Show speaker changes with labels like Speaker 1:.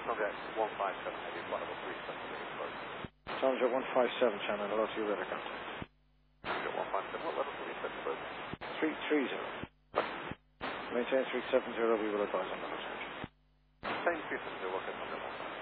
Speaker 1: Challenger 157, maybe one of the 370 close.
Speaker 2: Challenger 157, Shannon, hello to you, radar contact.
Speaker 1: Challenger 157, what level will you set close?
Speaker 2: 330. Maintain 370, we will advise on the change.
Speaker 1: Same 370, we'll set on the